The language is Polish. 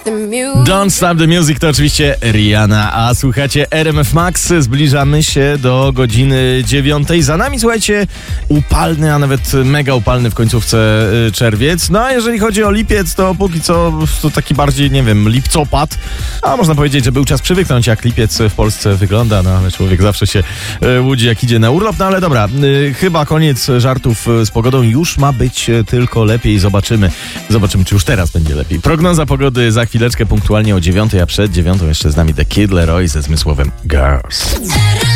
Don't Stop the Music to oczywiście Rihanna, a słuchacie RMF Max. Zbliżamy się do godziny 9. Za nami, słuchajcie, upalny, a nawet mega upalny w końcówce czerwiec. No a jeżeli chodzi o lipiec, to póki co to taki bardziej, nie wiem, lipcopad. A można powiedzieć, że był czas przywyknąć, jak lipiec w Polsce wygląda, no ale człowiek zawsze się łudzi, jak idzie na urlop. No ale dobra, chyba koniec żartów z pogodą. Już ma być tylko lepiej. Zobaczymy, czy już teraz będzie lepiej. Prognoza pogody za chwileczkę, punktualnie o 9, a przed 9 jeszcze z nami The Kid Laroi ze zmysłowym Girls.